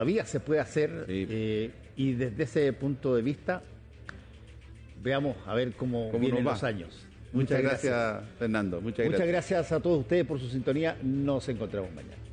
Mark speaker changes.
Speaker 1: todavía se puede hacer,
Speaker 2: Sí.
Speaker 1: y desde ese punto de vista veamos a ver cómo vienen
Speaker 2: nos va.
Speaker 1: los años.
Speaker 2: Muchas gracias, Fernando. Muchas
Speaker 1: Muchas
Speaker 2: gracias.
Speaker 1: gracias a todos ustedes por su sintonía. Nos encontramos mañana.